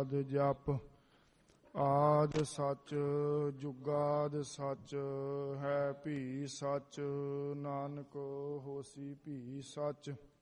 ਆਦ ਜਪ। ਆਦ ਸੱਚ ਜੁਗਾਦ ਸੱਚ ਹੈ ਭੀ ਸੱਚ, ਨਾਨਕ ਹੋਸੀ ਭੀ ਸੱਚ।